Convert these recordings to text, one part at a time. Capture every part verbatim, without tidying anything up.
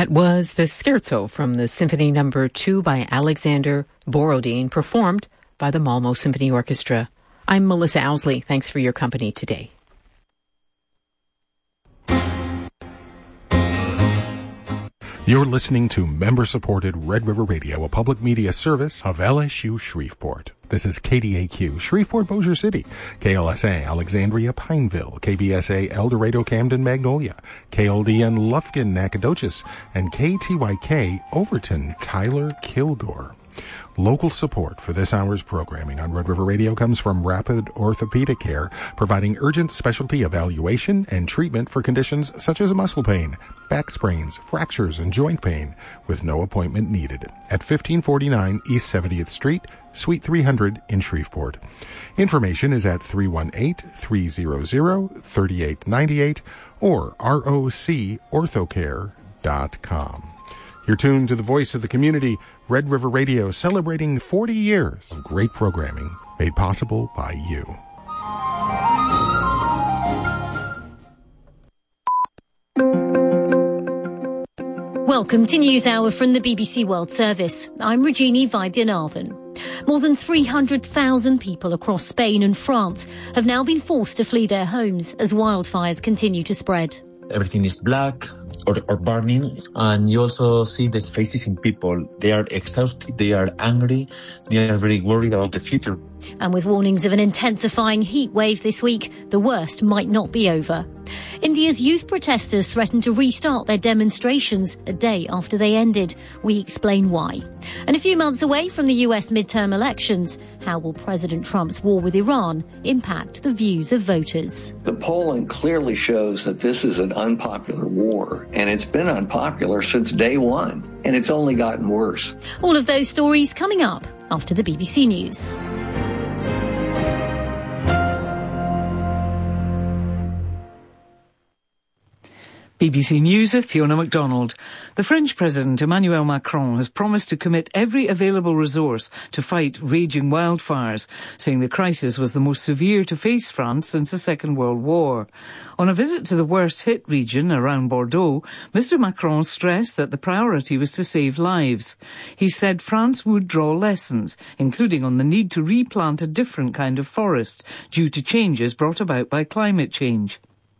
That was the Scherzo from the Symphony Number two by Alexander Borodin, performed by the Malmo Symphony Orchestra. I'm Melissa Owsley. Thanks for your company today. You're listening to member-supported Red River Radio, a public media service of L S U Shreveport. This is K D A Q, Shreveport, Bossier City, K L S A, Alexandria, Pineville, K B S A, El Dorado, Camden, Magnolia, K L D N, Lufkin, Nacogdoches, and K T Y K, Overton, Tyler, Kilgore. Local support for this hour's programming on Red River Radio comes from Rapid Orthopedic Care, providing urgent specialty evaluation and treatment for conditions such as muscle pain, back sprains, fractures, and joint pain, with no appointment needed. At fifteen forty-nine East seventieth Street, Suite three hundred in Shreveport. Information is at three one eight, three hundred, three eight nine eight or R O C orthocare dot com. You're tuned to the voice of the community, Red River Radio, celebrating forty years of great programming made possible by you. Welcome to News Hour from the B B C World Service. I'm Regini Vaidyanathan. More than three hundred thousand people across Spain and France have now been forced to flee their homes as wildfires continue to spread. Everything is black or, or burning, and you also see the faces in people. They are exhausted, they are angry, they are very worried about the future. And with warnings of an intensifying heat wave this week, the worst might not be over. India's youth protesters threatened to restart their demonstrations a day after they ended. We explain why. And a few months away from the U S midterm elections, how will President Trump's war with Iran impact the views of voters? The polling clearly shows that this is an unpopular war, and it's been unpopular since day one, and it's only gotten worse. All of those stories coming up after the B B C News. B B C News with Fiona MacDonald. The French President Emmanuel Macron has promised to commit every available resource to fight raging wildfires, saying the crisis was the most severe to face France since the Second World War. On a visit to the worst-hit region around Bordeaux, Mr Macron stressed that the priority was to save lives. He said France would draw lessons, including on the need to replant a different kind of forest due to changes brought about by climate change.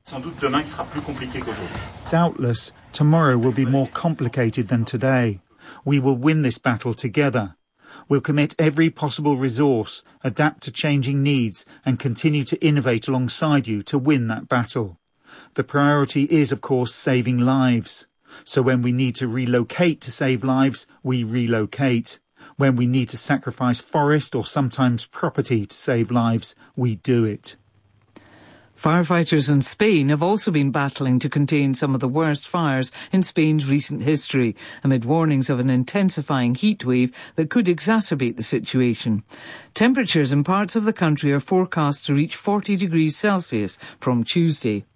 Doubtless, tomorrow will be more complicated than today. We will win this battle together. We'll commit every possible resource, adapt to changing needs, and continue to innovate alongside you to win that battle. The priority is, of course, saving lives. So when we need to relocate to save lives, we relocate. When we need to sacrifice forest or sometimes property to save lives, we do it. Firefighters in Spain have also been battling to contain some of the worst fires in Spain's recent history, amid warnings of an intensifying heat wave that could exacerbate the situation. Temperatures in parts of the country are forecast to reach forty degrees Celsius from Tuesday.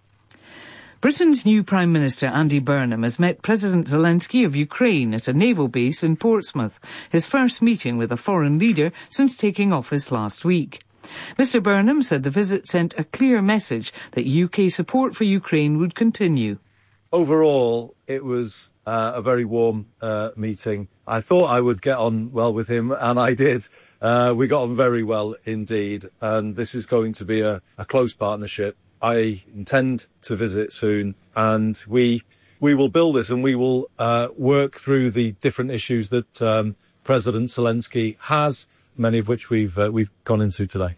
Britain's new Prime Minister Andy Burnham has met President Zelensky of Ukraine at a naval base in Portsmouth, his first meeting with a foreign leader since taking office last week. Mister Burnham said the visit sent a clear message that U K support for Ukraine would continue. Overall, it was uh, a very warm uh, meeting. I thought I would get on well with him, and I did. Uh, we got on very well indeed, and this is going to be a, a close partnership. I intend to visit soon, and we we will build this, and we will uh, work through the different issues that um, President Zelensky has, many of which we've uh, we've gone into today.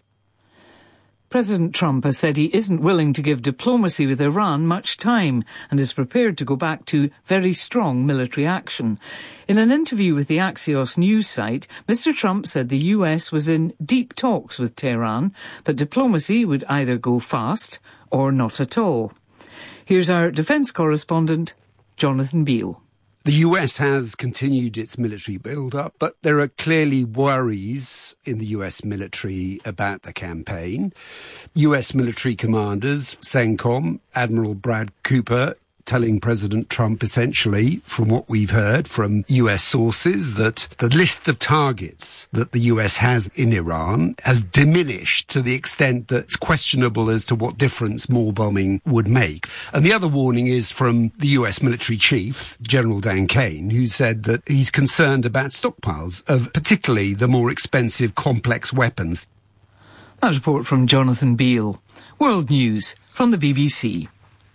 President Trump has said he isn't willing to give diplomacy with Iran much time and is prepared to go back to very strong military action. In an interview with the Axios news site, Mister Trump said the U S was in deep talks with Tehran, but diplomacy would either go fast or not at all. Here's our defence correspondent, Jonathan Beale. The U S has continued its military build-up, but there are clearly worries in the U S military about the campaign. U S military commanders, CENTCOM, Admiral Brad Cooper, telling President Trump essentially, from what we've heard from U S sources, that the list of targets that the U S has in Iran has diminished to the extent that it's questionable as to what difference more bombing would make. And the other warning is from the U S military chief, General Dan Kane, who said that he's concerned about stockpiles of particularly the more expensive complex weapons. That report from Jonathan Beale. World News from the B B C.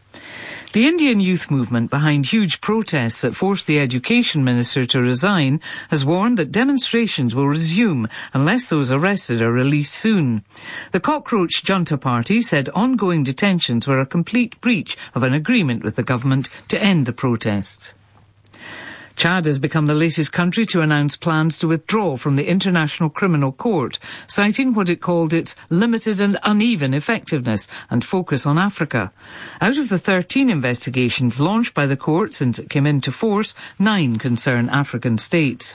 The Indian youth movement behind huge protests that forced the education minister to resign has warned that demonstrations will resume unless those arrested are released soon. The Cockroach Junta Party said ongoing detentions were a complete breach of an agreement with the government to end the protests. Chad has become the latest country to announce plans to withdraw from the International Criminal Court, citing what it called its limited and uneven effectiveness and focus on Africa. Out of the thirteen investigations launched by the court since it came into force, nine concern African states.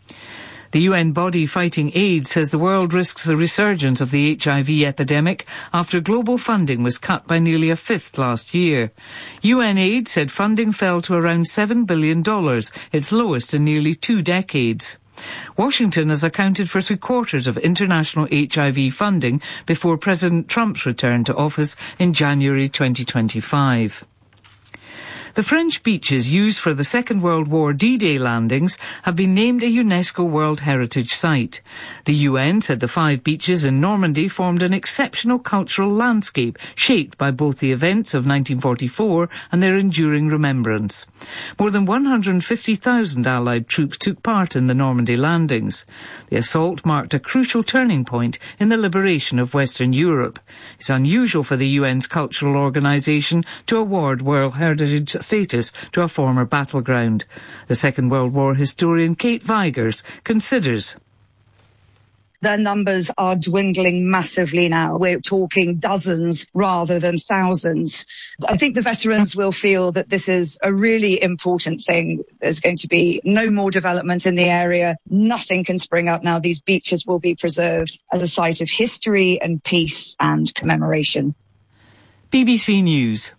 The U N body fighting AIDS says the world risks the resurgence of the H I V epidemic after global funding was cut by nearly a fifth last year. U N AIDS said funding fell to around seven billion dollars, its lowest in nearly two decades. Washington has accounted for three quarters of international H I V funding before President Trump's return to office in January twenty twenty-five. The French beaches used for the Second World War D-Day landings have been named a UNESCO World Heritage Site. The U N said the five beaches in Normandy formed an exceptional cultural landscape shaped by both the events of nineteen forty-four and their enduring remembrance. More than one hundred fifty thousand Allied troops took part in the Normandy landings. The assault marked a crucial turning point in the liberation of Western Europe. It's unusual for the U N's cultural organisation to award World Heritage status to a former battleground. The Second World War historian Kate Vigers considers their numbers are dwindling massively now. We're talking dozens rather than thousands. I think the veterans will feel that this is a really important thing. There's going to be no more development in the area. Nothing can spring up now. These beaches will be preserved as a site of history and peace and commemoration. B B C News.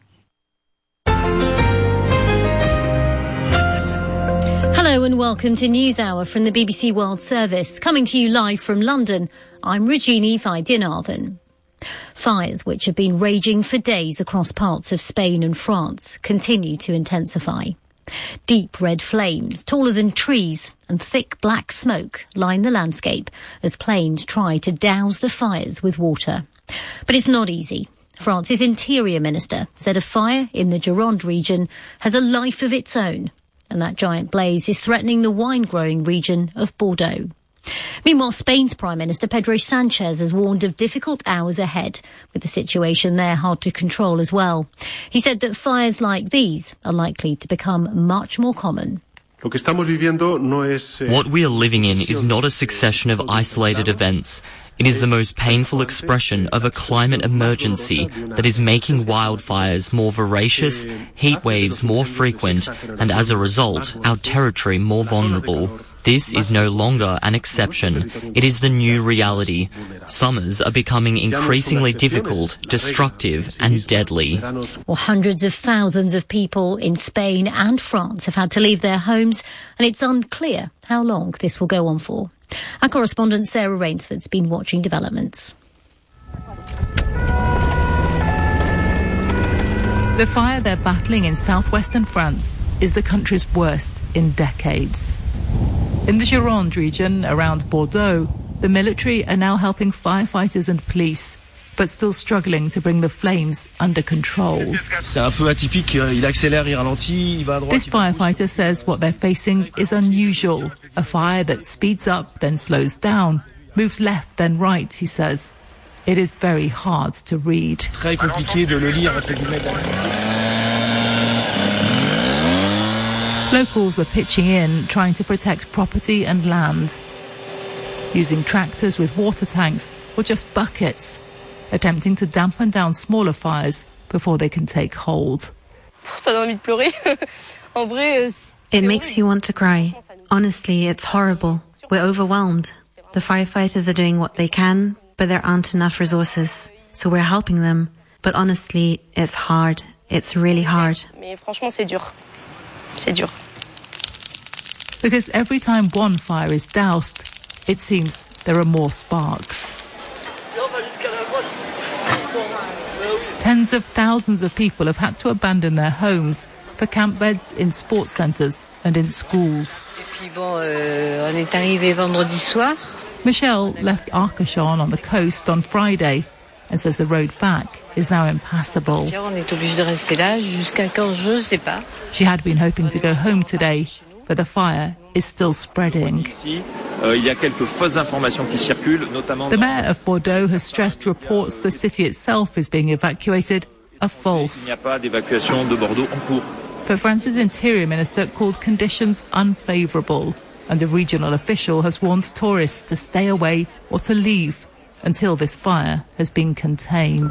Hello and welcome to NewsHour from the B B C World Service. Coming to you live from London, I'm Regini Vaidyanathan. Fires, which have been raging for days across parts of Spain and France, continue to intensify. Deep red flames, taller than trees, and thick black smoke line the landscape as planes try to douse the fires with water. But it's not easy. France's Interior Minister said a fire in the Gironde region has a life of its own, and that giant blaze is threatening the wine-growing region of Bordeaux. Meanwhile, Spain's Prime Minister Pedro Sanchez has warned of difficult hours ahead, with the situation there hard to control as well. He said that fires like these are likely to become much more common. What we are living in is not a succession of isolated events. It is the most painful expression of a climate emergency that is making wildfires more voracious, heat waves more frequent, and as a result, our territory more vulnerable. This is no longer an exception. It is the new reality. Summers are becoming increasingly difficult, destructive, and deadly. Well, hundreds of thousands of people in Spain and France have had to leave their homes, and it's unclear how long this will go on for. Our correspondent Sarah Rainsford's been watching developments. The fire they're battling in southwestern France is the country's worst in decades. In the Gironde region around Bordeaux, the military are now helping firefighters and police, but still struggling to bring the flames under control. This firefighter says what they're facing is unusual. A fire that speeds up, then slows down, moves left, then right, he says. It is very hard to read. Locals are pitching in, trying to protect property and land, using tractors with water tanks or just buckets, attempting to dampen down smaller fires before they can take hold. It makes you want to cry. Honestly, it's horrible. We're overwhelmed. The firefighters are doing what they can, but there aren't enough resources. So we're helping them. But honestly, it's hard. It's really hard. Because every time one fire is doused, it seems there are more sparks. Tens of thousands of people have had to abandon their homes for camp beds in sports centres and in schools. Michelle left Arcachon on the coast on Friday and says the road back is now impassable. She had been hoping to go home today, but the fire is still spreading. The mayor of Bordeaux has stressed reports the city itself is being evacuated are false. But France's interior minister called conditions unfavourable, and a regional official has warned tourists to stay away or to leave until this fire has been contained.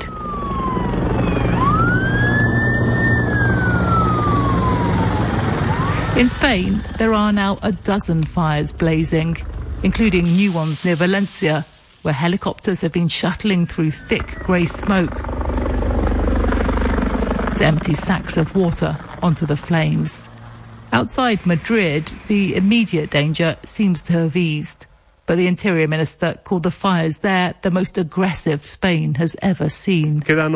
In Spain, there are now a dozen fires blazing, including new ones near Valencia, where helicopters have been shuttling through thick grey smoke to empty sacks of water onto the flames. Outside Madrid, the immediate danger seems to have eased, but the Interior Minister called the fires there the most aggressive Spain has ever seen. And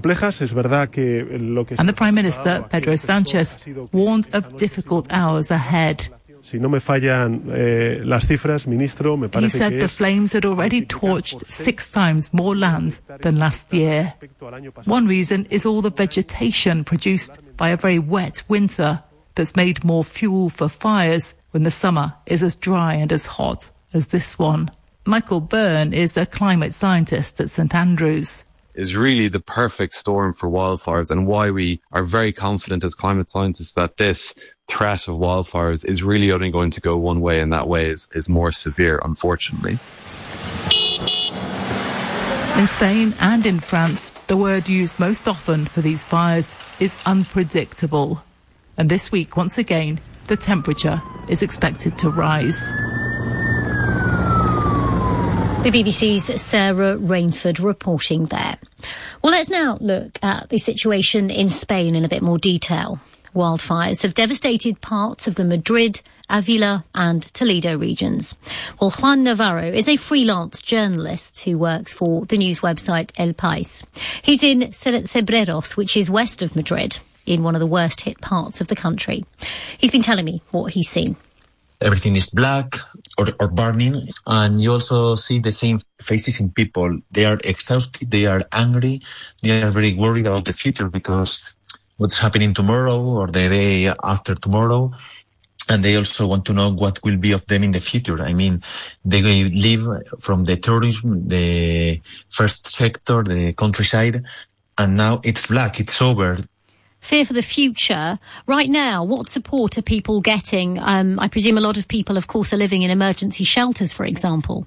the Prime Minister, Pedro Sanchez, warned of difficult hours ahead. He said the flames had already torched six times more land than last year. One reason is all the vegetation produced by a very wet winter that's made more fuel for fires when the summer is as dry and as hot as this one. Michael Byrne is a climate scientist at St Andrews. Is really the perfect storm for wildfires, and why we are very confident as climate scientists that this threat of wildfires is really only going to go one way, and that way is, is more severe, unfortunately. In Spain and in France, the word used most often for these fires is unpredictable. And this week, once again, the temperature is expected to rise. The B B C's Sarah Rainsford reporting there. Well, let's now look at the situation in Spain in a bit more detail. Wildfires have devastated parts of the Madrid, Avila and Toledo regions. Well, Juan Navarro is a freelance journalist who works for the news website El País. He's in Cebreros, which is west of Madrid, in one of the worst hit parts of the country. He's been telling me what he's seen. Everything is black or, or burning, and you also see the same faces in people. They are exhausted, they are angry, they are very worried about the future because what's happening tomorrow or the day after tomorrow, and they also want to know what will be of them in the future. I mean, they live from the tourism, the first sector, the countryside, and now it's black, it's over. Fear for the future. Right now, what support are people getting? Um, I presume a lot of people, of course, are living in emergency shelters, for example.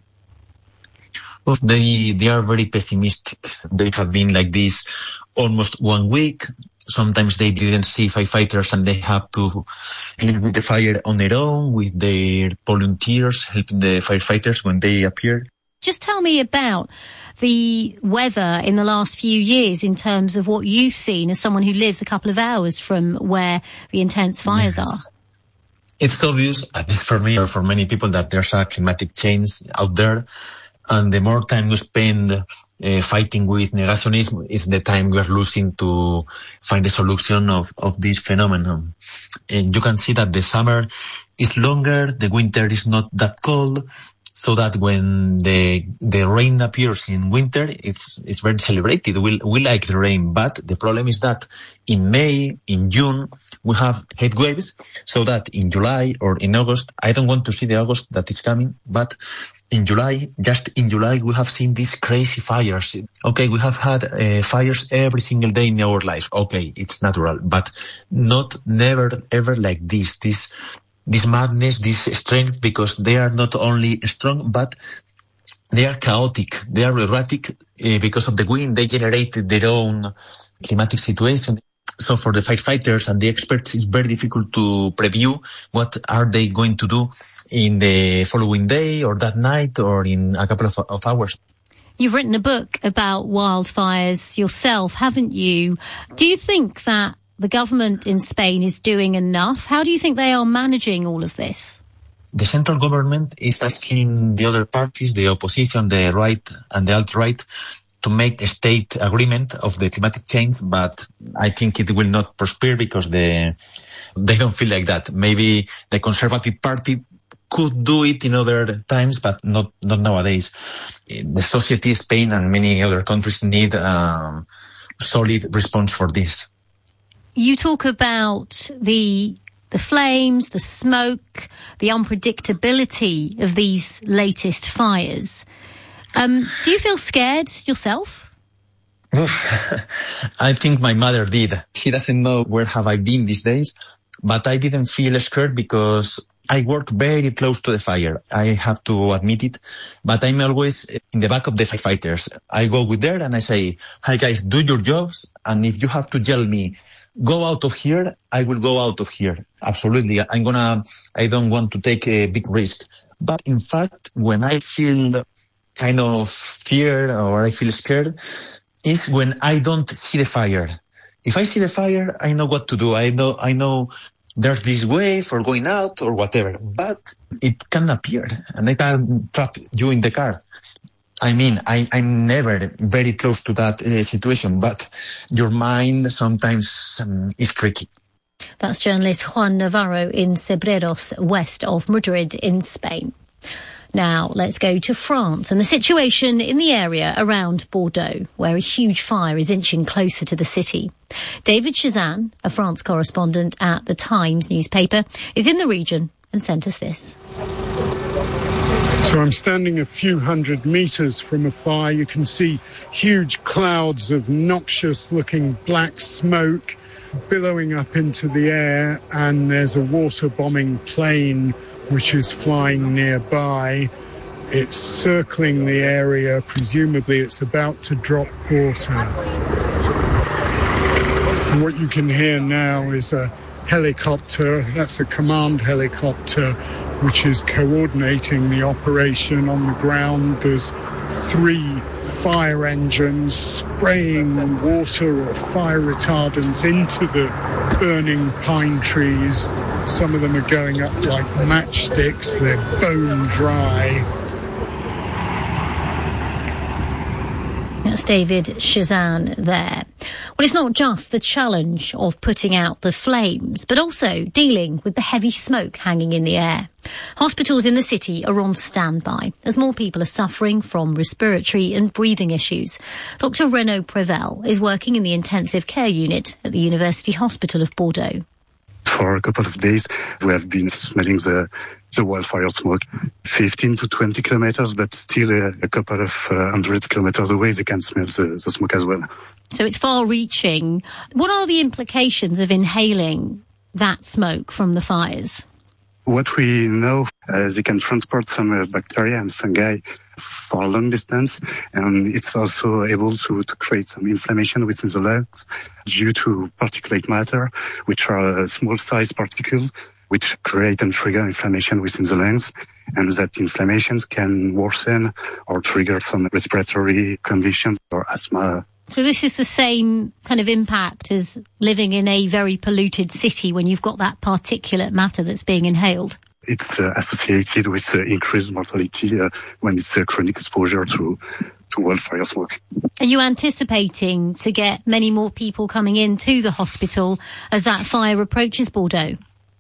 Well, they, they are very pessimistic. They have been like this almost one week. Sometimes they didn't see firefighters and they have to deal with the fire on their own, with their volunteers helping the firefighters when they appear. Just tell me about the weather in the last few years in terms of what you've seen as someone who lives a couple of hours from where the intense fires yes. are. It's obvious, at least for me or for many people, that there's a climatic change out there. And the more time we spend uh, fighting with negationism is the time we're losing to find the solution of, of this phenomenon. And you can see that the summer is longer, the winter is not that cold, so that when the the rain appears in winter, it's it's very celebrated. We we like the rain, but the problem is that in May, in June, we have heat waves, so that in July or in August, I don't want to see the August that is coming, but in July, just in July, we have seen these crazy fires. Okay, we have had uh, fires every single day in our life. Okay, it's natural, but not never ever like this. This. This madness, this strength, because they are not only strong, but they are chaotic. They are erratic uh, because of the wind. They generate their own climatic situation. So for the firefighters and the experts, it's very difficult to preview what are they going to do in the following day or that night or in a couple of, of hours. You've written a book about wildfires yourself, haven't you? Do you think that the government in Spain is doing enough? How do you think they are managing all of this? The central government is asking the other parties, the opposition, the right and the alt-right, to make a state agreement of the climatic change, but I think it will not prosper because the, they don't feel like that. Maybe the Conservative Party could do it in other times, but not, not nowadays. The society, Spain and many other countries need a um, solid response for this. You talk about the the flames, the smoke, the unpredictability of these latest fires. Um, do you feel scared yourself? I think my mother did. She doesn't know where have I been these days, but I didn't feel scared because I work very close to the fire. I have to admit it, but I'm always in the back of the firefighters. I go with there and I say, hi guys, do your jobs. And if you have to yell me, go out of here, I will go out of here. Absolutely. I'm gonna, I don't want to take a big risk. But in fact, when I feel kind of fear or I feel scared, is when I don't see the fire. If I see the fire, I know what to do. I know, I know there's this way for going out or whatever, but it can appear and it can trap you in the car. I mean, I, I'm never very close to that uh, situation, but your mind sometimes um, is tricky. That's journalist Juan Navarro in Cebreros, west of Madrid in Spain. Now, let's go to France and the situation in the area around Bordeaux, where a huge fire is inching closer to the city. David Chazan, a France correspondent at the Times newspaper, is in the region and sent us this. So I'm standing a few hundred metres from a fire. You can see huge clouds of noxious-looking black smoke billowing up into the air, and there's a water-bombing plane which is flying nearby. It's circling the area. Presumably it's about to drop water. And what you can hear now is a helicopter. That's a command helicopter which is coordinating the operation on the ground. There's three fire engines spraying water or fire retardant into the burning pine trees. Some of them are going up like matchsticks. They're bone dry. That's David Chazan there. Well, it's not just the challenge of putting out the flames, but also dealing with the heavy smoke hanging in the air. Hospitals in the city are on standby as more people are suffering from respiratory and breathing issues. Doctor Renaud Prevel is working in the intensive care unit at the University Hospital of Bordeaux. For a couple of days, we have been smelling the, the wildfire smoke, fifteen to twenty kilometers, but still a, a couple of uh, hundred kilometers away, they can smell the, the smoke as well. So it's far-reaching. What are the implications of inhaling that smoke from the fires? What we know, uh, they can transport some uh, bacteria and fungi for a long distance, and it's also able to, to create some inflammation within the lungs due to particulate matter, which are a small-sized particle which create and trigger inflammation within the lungs, and that inflammations can worsen or trigger some respiratory conditions or asthma. So this is the same kind of impact as living in a very polluted city when you've got that particulate matter that's being inhaled? It's uh, associated with uh, increased mortality uh, when it's uh, chronic exposure to, to wildfire smoke. Are you anticipating to get many more people coming into the hospital as that fire approaches Bordeaux?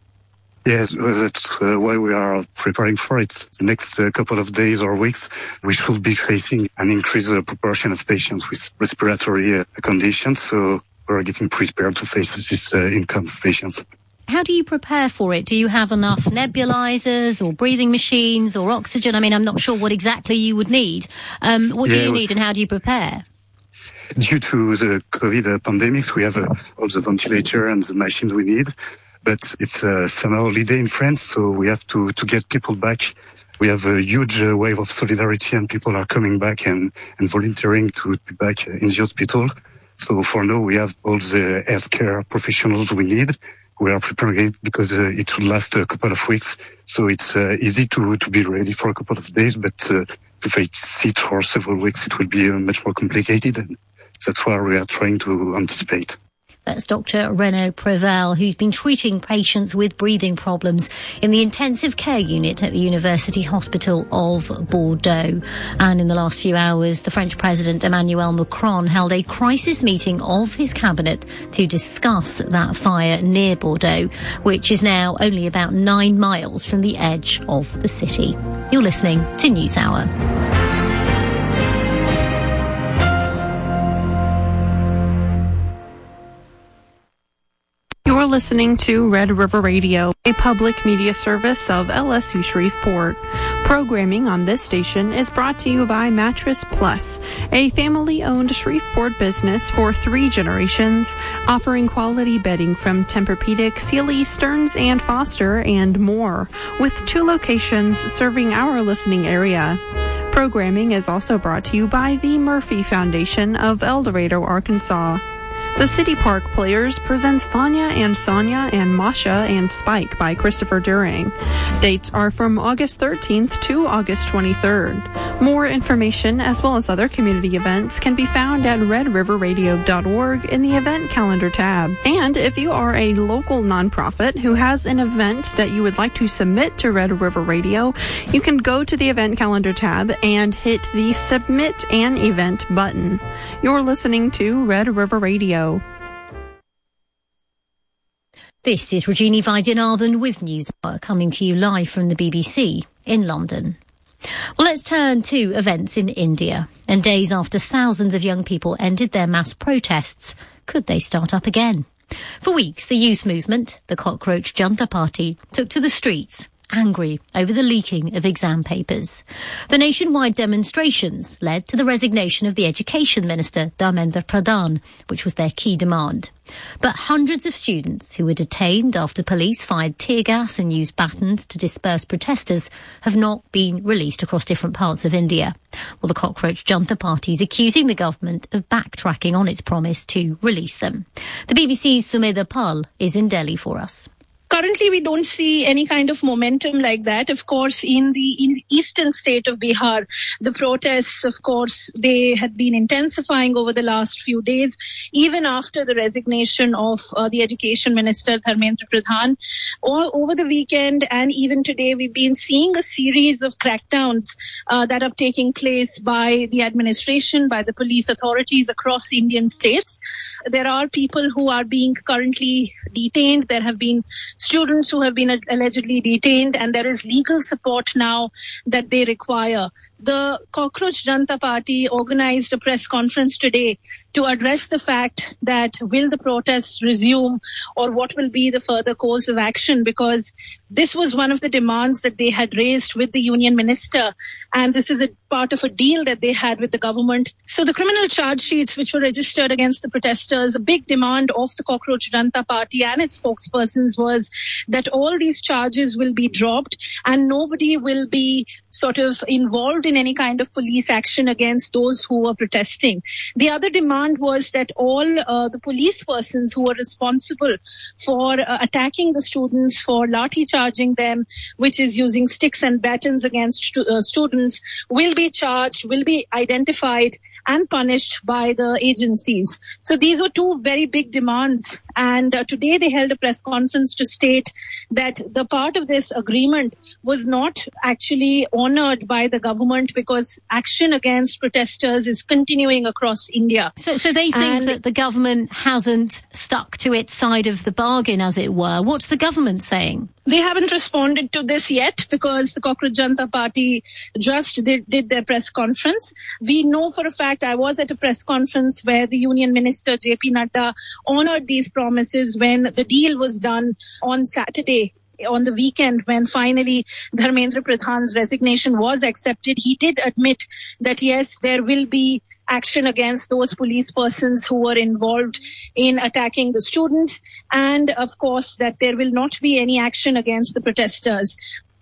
Yes, that's uh, why we are preparing for it. The next uh, couple of days or weeks, we should be facing an increased uh, proportion of patients with respiratory uh, conditions. So we're getting prepared to face this uh, income of patients. How do you prepare for it? Do you have enough nebulizers or breathing machines or oxygen? I mean, I'm not sure what exactly you would need. Um, what do yeah, you need and how do you prepare? Due to the COVID pandemics, we have uh, all the ventilator and the machines we need. But it's a summer holiday in France, so we have to, to get people back. We have a huge uh, wave of solidarity and people are coming back and, and volunteering to be back in the hospital. So for now, we have all the healthcare professionals we need. We are preparing it because uh, it will last a couple of weeks. So it's uh, easy to, to be ready for a couple of days, but uh, if they sit for several weeks, it will be uh, much more complicated. And that's why we are trying to anticipate. That's Doctor Renaud Preval, who's been treating patients with breathing problems in the intensive care unit at the University Hospital of Bordeaux. And in the last few hours, the French President Emmanuel Macron held a crisis meeting of his cabinet to discuss that fire near Bordeaux, which is now only about nine miles from the edge of the city. You're listening to NewsHour. You're listening to Red River Radio, a public media service of L S U Shreveport. Programming on this station is brought to you by Mattress Plus, a family-owned Shreveport business for three generations, offering quality bedding from Tempur-Pedic, Sealy, Stearns and Foster, and more, with two locations serving our listening area. Programming is also brought to you by the Murphy Foundation of El Dorado, Arkansas. The City Park Players presents Vanya and Sonia and Masha and Spike by Christopher Durang. Dates are from August thirteenth to August twenty-third. More information as well as other community events can be found at red river radio dot org in the event calendar tab. And if you are a local nonprofit who has an event that you would like to submit to Red River Radio, you can go to the event calendar tab and hit the Submit an Event button. You're listening to Red River Radio. This is Regina Vaidyanathan with NewsHour, coming to you live from the B B C in London. Well, let's turn to events in India. And days after thousands of young people ended their mass protests, could they start up again? For weeks, the youth movement, the Cockroach Junta Party, took to the streets, angry over the leaking of exam papers. The nationwide demonstrations led to the resignation of the Education Minister, Dharmendra Pradhan, which was their key demand. But hundreds of students who were detained after police fired tear gas and used batons to disperse protesters have not been released across different parts of India. Well, the Cockroach Junta Party is accusing the government of backtracking on its promise to release them. The B B C's Sumedha Pal is in Delhi for us. Currently, we don't see any kind of momentum like that. Of course, in the in the eastern state of Bihar, the protests, of course, they had been intensifying over the last few days, even after the resignation of uh, the Education Minister, Dharmendra Pradhan. All over the weekend and even today, we've been seeing a series of crackdowns uh, that are taking place by the administration, by the police authorities across Indian states. There are people who are being currently detained. There have been students who have been allegedly detained, and there is legal support now that they require. The Cockroach Junta Party organized a press conference today to address the fact that will the protests resume or what will be the further course of action, because this was one of the demands that they had raised with the union minister, and this is a part of a deal that they had with the government. So the criminal charge sheets which were registered against the protesters, a big demand of the Cockroach Junta Party and its spokespersons was that all these charges will be dropped and nobody will be sort of involved in any kind of police action against those who were protesting. The other demand was that all uh, the police persons who were responsible for uh, attacking the students, for lathi charging them, which is using sticks and batons against stu- uh, students, will be charged, will be identified and punished by the agencies. So these were two very big demands. And uh, today they held a press conference to state that the part of this agreement was not actually honored by the government because action against protesters is continuing across India. So, so they think and that the government hasn't stuck to its side of the bargain, as it were. What's the government saying? They haven't responded to this yet because the Cockroach Junta Party just did, did their press conference. We know for a fact, I was at a press conference where the Union Minister J P Nadda honored these promises when the deal was done on Saturday. On the weekend, when finally Dharmendra Pradhan's resignation was accepted, he did admit that yes, there will be action against those police persons who were involved in attacking the students, and of course that there will not be any action against the protesters.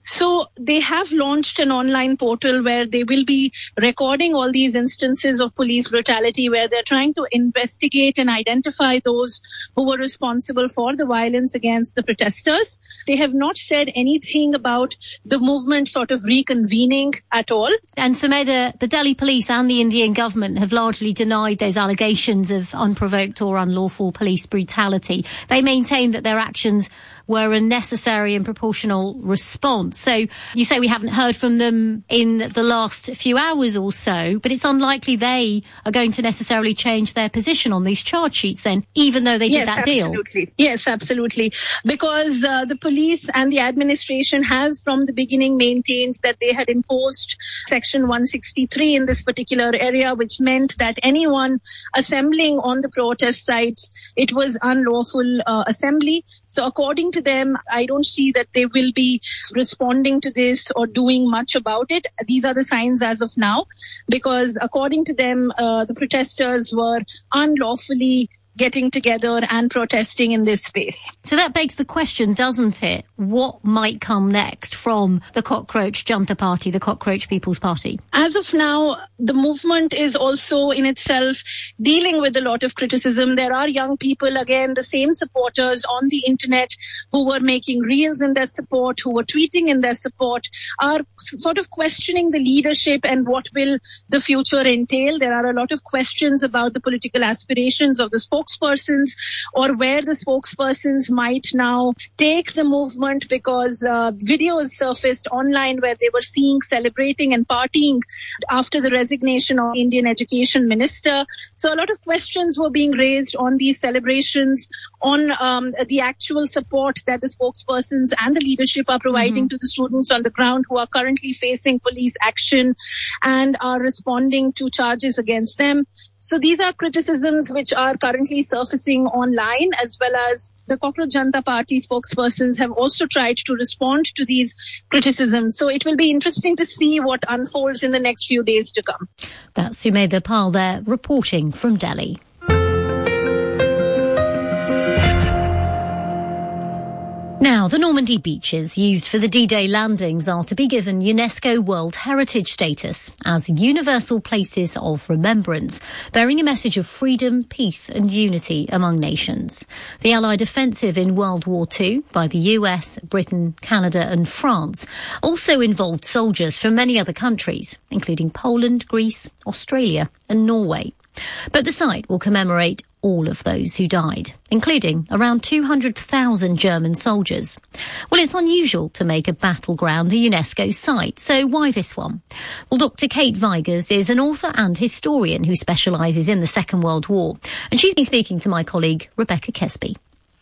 So they have launched an online portal where they will be recording all these instances of police brutality, where they're trying to investigate and identify those who were responsible for the violence against the protesters. They have not said anything about the movement sort of reconvening at all. And Sumedha, the Delhi police and the Indian government have largely denied those allegations of unprovoked or unlawful police brutality. They maintain that their actions were a necessary and proportional response. So you say we haven't heard from them in the last few hours or so, but it's unlikely they are going to necessarily change their position on these charge sheets then, even though they yes, did that deal. Absolutely. Yes, absolutely. Because uh, the police and the administration have from the beginning maintained that they had imposed Section one sixty-three in this particular area, which meant that anyone assembling on the protest sites, it was unlawful uh, assembly. So according to them, I don't see that they will be responding to this or doing much about it. These are the signs as of now, because according to them, uh, the protesters were unlawfully getting together and protesting in this space. So that begs the question, doesn't it? What might come next from the Cockroach Janta Party, the Cockroach People's Party? As of now, the movement is also in itself dealing with a lot of criticism. There are young people, again, the same supporters on the internet who were making reels in their support, who were tweeting in their support, are sort of questioning the leadership and what will the future entail. There are a lot of questions about the political aspirations of the spokespersons, or where the spokespersons might now take the movement, because uh, videos surfaced online where they were seen celebrating and partying after the resignation of Indian Education Minister. So a lot of questions were being raised on these celebrations, on um, the actual support that the spokespersons and the leadership are providing mm-hmm. to the students on the ground who are currently facing police action and are responding to charges against them. So these are criticisms which are currently surfacing online, as well as the Cockroach Janta Party spokespersons have also tried to respond to these criticisms. So it will be interesting to see what unfolds in the next few days to come. That's Sumedha Pal there, reporting from Delhi. Now, the Normandy beaches used for the D-Day landings are to be given UNESCO World Heritage status as universal places of remembrance, bearing a message of freedom, peace and unity among nations. The Allied offensive in World War Two by the U S, Britain, Canada and France also involved soldiers from many other countries, including Poland, Greece, Australia and Norway. But the site will commemorate all of those who died, including around two hundred thousand German soldiers. Well, it's unusual to make a battleground a UNESCO site, so why this one? Well, Doctor Kate Vigers is an author and historian who specialises in the Second World War, and she's been speaking to my colleague Rebecca Kesby.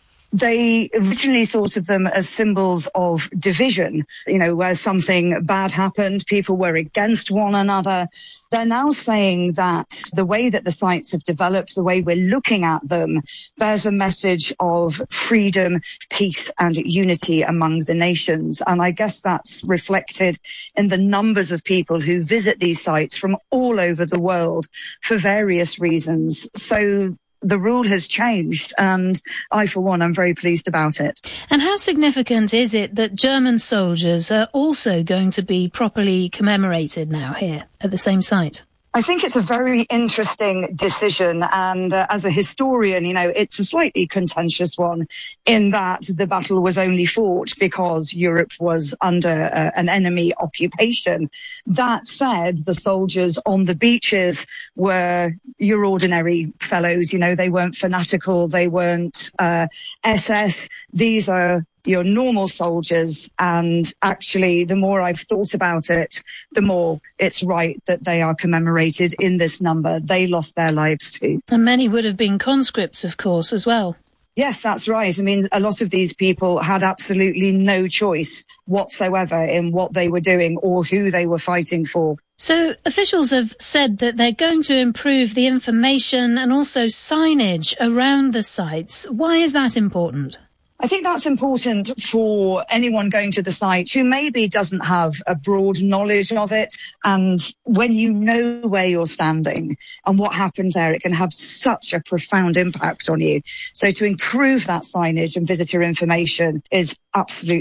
They originally thought of them as symbols of division, you know, where something bad happened, people were against one another. They're now saying that the way that the sites have developed, the way we're looking at them, bears a message of freedom, peace and unity among the nations. And I guess that's reflected in the numbers of people who visit these sites from all over the world for various reasons. So the rule has changed, and I, for one, am very pleased about it. And how significant is it that German soldiers are also going to be properly commemorated now here at the same site? I think it's a very interesting decision, and uh, as a historian, you know, it's a slightly contentious one in that the battle was only fought because Europe was under uh, an enemy occupation. That said, the soldiers on the beaches were your ordinary fellows, you know, they weren't fanatical, they weren't uh, S S. These are your normal soldiers, and actually the more I've thought about it, the more it's right that they are commemorated in this number. They lost their lives too. And many would have been conscripts, of course, as well. Yes, that's right. I mean, a lot of these people had absolutely no choice whatsoever in what they were doing or who they were fighting for. So officials have said that they're going to improve the information and also signage around the sites. Why is that important? I think that's important for anyone going to the site who maybe doesn't have a broad knowledge of it. And when you know where you're standing and what happened there, it can have such a profound impact on you. So to improve that signage and visitor information is absolutely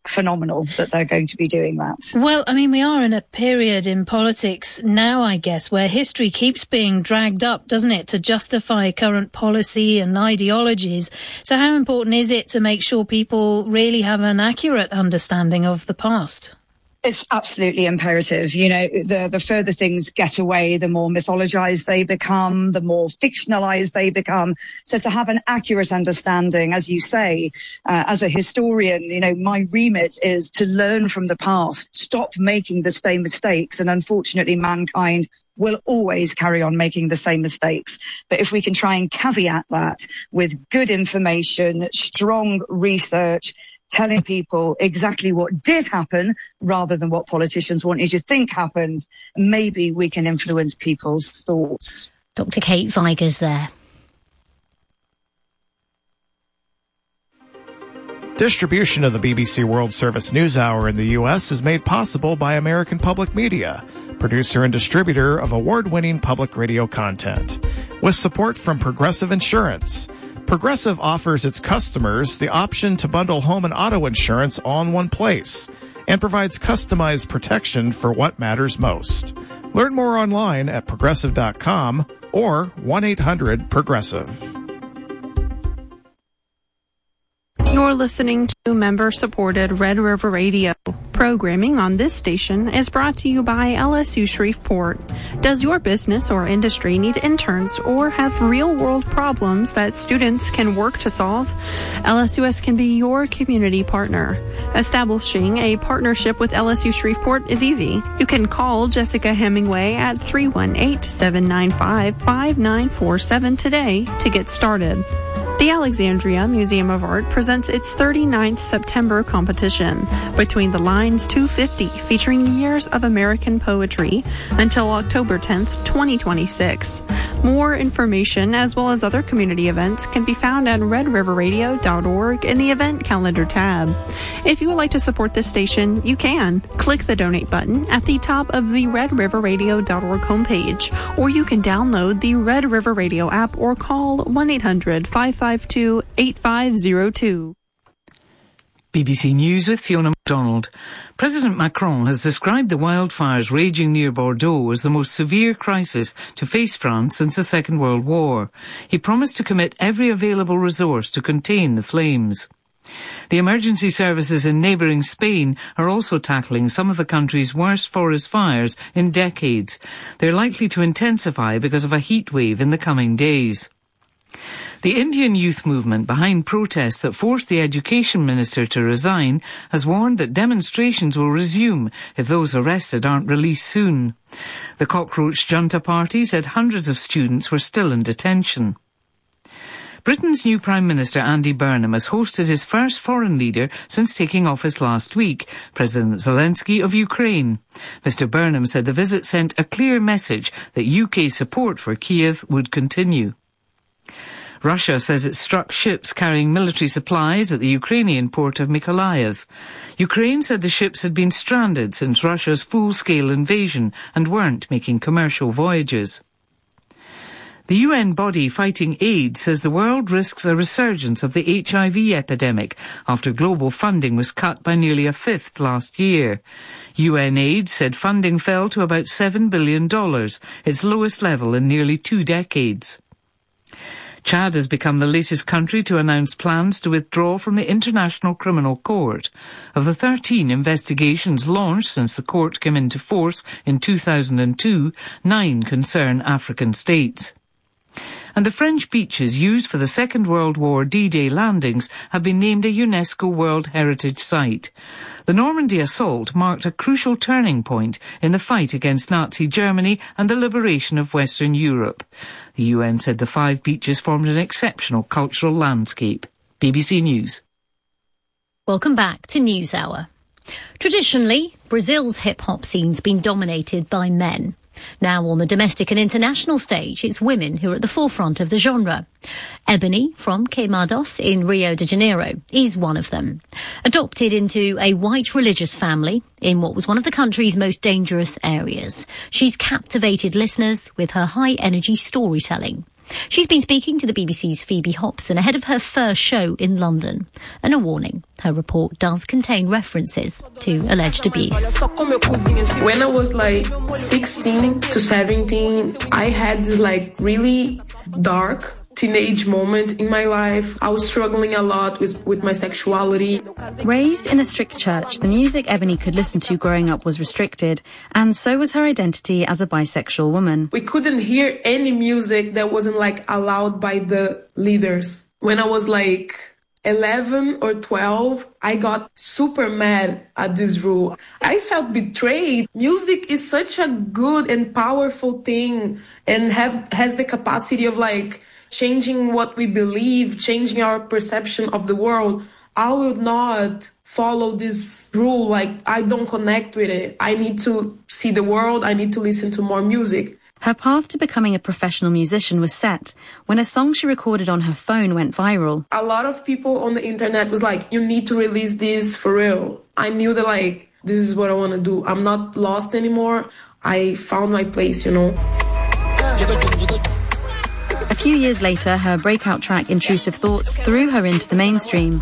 phenomenal that they're going to be doing that. Well, I mean, we are in a period in politics now, I guess, where history keeps being dragged up, doesn't it, to justify current policy and ideologies. So how important is it to make sure people really have an accurate understanding of the past? It's absolutely imperative. You know, the, the further things get away, the more mythologized they become, the more fictionalized they become. So to have an accurate understanding, as you say, uh, as a historian, you know, my remit is to learn from the past, stop making the same mistakes. And unfortunately, mankind will always carry on making the same mistakes. But if we can try and caveat that with good information, strong research, telling people exactly what did happen rather than what politicians want you to think happened, maybe we can influence people's thoughts. Doctor Kate Vigers there. Distribution of the B B C World Service NewsHour in the U S is made possible by American Public Media, producer and distributor of award-winning public radio content, with support from Progressive Insurance. Progressive offers its customers the option to bundle home and auto insurance all in one place and provides customized protection for what matters most. Learn more online at progressive dot com or one eight hundred progressive. You're listening to member-supported Red River Radio. Programming on this station is brought to you by L S U Shreveport. Does your business or industry need interns or have real-world problems that students can work to solve? L S U S can be your community partner. Establishing a partnership with L S U Shreveport is easy. You can call Jessica Hemingway at three one eight, seven nine five, five nine four seven today to get started. The Alexandria Museum of Art presents its thirty-ninth September competition, Between the Lines two fifty, featuring years of American poetry until October tenth, twenty twenty-six. More information, as well as other community events, can be found at red river radio dot org in the event calendar tab. If you would like to support this station, you can. Click the donate button at the top of the red river radio dot org homepage, or you can download the Red River Radio app or call one eight hundred, five five two, eight five zero two. B B C News with Fiona MacDonald. President Macron has described the wildfires raging near Bordeaux as the most severe crisis to face France since the Second World War. He promised to commit every available resource to contain the flames. The emergency services in neighbouring Spain are also tackling some of the country's worst forest fires in decades. They're likely to intensify because of a heat wave in the coming days. The Indian youth movement behind protests that forced the education minister to resign has warned that demonstrations will resume if those arrested aren't released soon. The Cockroach Junta Party said hundreds of students were still in detention. Britain's new Prime Minister Andy Burnham has hosted his first foreign leader since taking office last week, President Zelensky of Ukraine. Mr Burnham said the visit sent a clear message that U K support for Kiev would continue. Russia says it struck ships carrying military supplies at the Ukrainian port of Mykolaiv. Ukraine said the ships had been stranded since Russia's full-scale invasion and weren't making commercial voyages. The U N body fighting AIDS says the world risks a resurgence of the H I V epidemic after global funding was cut by nearly a fifth last year. U N AIDS said funding fell to about seven billion dollars, its lowest level in nearly two decades. Chad has become the latest country to announce plans to withdraw from the International Criminal Court. Of the thirteen investigations launched since the court came into force in two thousand two, nine concern African states. And the French beaches used for the Second World War D-Day landings have been named a UNESCO World Heritage Site. The Normandy assault marked a crucial turning point in the fight against Nazi Germany and the liberation of Western Europe. The U N said the five beaches formed an exceptional cultural landscape. B B C News. Welcome back to NewsHour. Traditionally, Brazil's hip-hop scene's been dominated by men. Now on the domestic and international stage, it's women who are at the forefront of the genre. Ebony from Queimados in Rio de Janeiro is one of them. Adopted into a white religious family in what was one of the country's most dangerous areas, she's captivated listeners with her high-energy storytelling. She's been speaking to the B B C's Phoebe Hobson ahead of her first show in London. And a warning, Her report does contain references to alleged abuse. When I was like sixteen to seventeen, I had this like really dark teenage moment in my life. I was struggling a lot with, with my sexuality. Raised in a strict church, the music Ebony could listen to growing up was restricted, and so was her identity as a bisexual woman. We couldn't hear any music that wasn't like allowed by the leaders. When I was like eleven or twelve, I got super mad at this rule. I felt betrayed. Music is such a good and powerful thing and have has the capacity of like changing what we believe, changing our perception of the world. I would not follow this rule. Like, I don't connect with it. I need to see the world. I need to listen to more music. Her path to becoming a professional musician was set when a song she recorded on her phone went viral. A lot of people on the internet was like, you need to release this for real. I knew that like, this is what I want to do. I'm not lost anymore. I found my place, you know. A few years later, her breakout track Intrusive Thoughts threw her into the mainstream.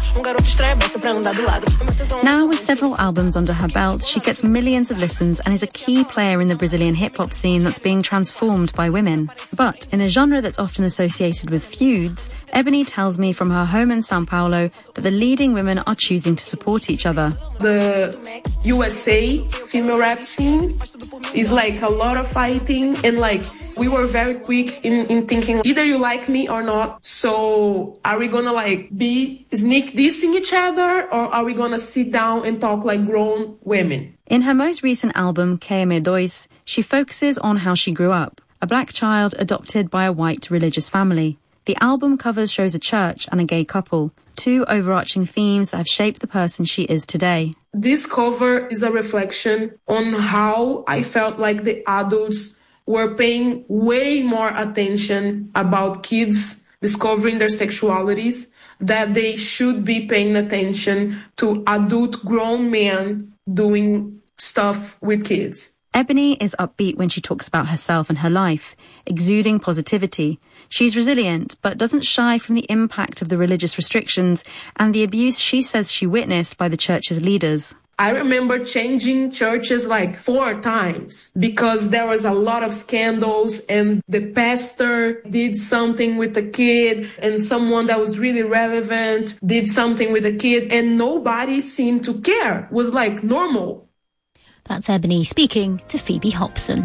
Now, with several albums under her belt, she gets millions of listens and is a key player in the Brazilian hip-hop scene that's being transformed by women. But in a genre that's often associated with feuds, Ebony tells me from her home in Sao Paulo that the leading women are choosing to support each other. The U S A female rap scene is like a lot of fighting, and like we were very quick in, in thinking either you like me or not. So are we gonna like be sneak dissing each other, or are we gonna sit down and talk like grown women? In her most recent album, Que Me Dois, she focuses on how she grew up, a black child adopted by a white religious family. The album cover shows a church and a gay couple, two overarching themes that have shaped the person she is today. This cover is a reflection on how I felt like the adults were paying way more attention about kids discovering their sexualities, that they should be paying attention to adult grown men doing stuff with kids. Ebony is upbeat when she talks about herself and her life, exuding positivity. She's resilient, but doesn't shy from the impact of the religious restrictions and the abuse she says she witnessed by the church's leaders. I remember changing churches like four times because there was a lot of scandals, and the pastor did something with the kid, and someone that was really relevant did something with the kid, and nobody seemed to care. It was like normal. That's Ebony speaking to Phoebe Hobson.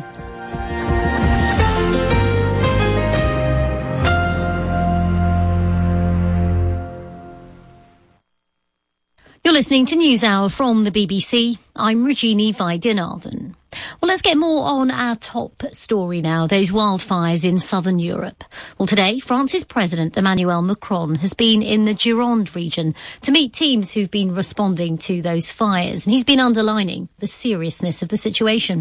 You're listening to NewsHour from the B B C. I'm Regina Vaidyanathan. Well, let's get more on our top story now, those wildfires in southern Europe. Well, today, France's President Emmanuel Macron has been in the Gironde region to meet teams who've been responding to those fires, and he's been underlining the seriousness of the situation.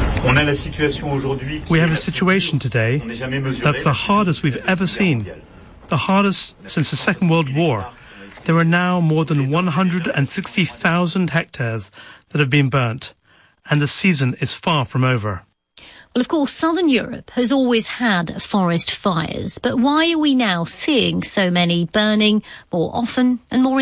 We have a situation today that's the hardest we've ever seen, the hardest since the Second World War. There are now more than one hundred sixty thousand hectares that have been burnt, and the season is far from over. Well, of course, southern Europe has always had forest fires, but why are we now seeing so many burning more often and more